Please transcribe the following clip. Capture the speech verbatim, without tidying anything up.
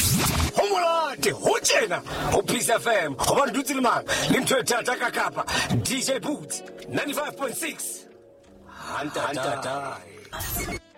Homolate, Hochena, Opisa F M, Homan Dutilman, Linto Tata Kappa, D J Boots, ninety-five point six. Hunter, Hunter, die.